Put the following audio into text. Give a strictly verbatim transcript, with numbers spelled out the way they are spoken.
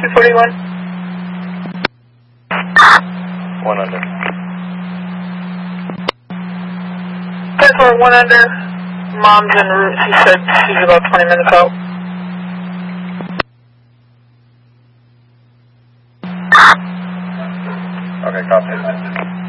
two forty-one. One under. ten four, one under. Mom's en route. She said she's about twenty minutes out. Okay, copy.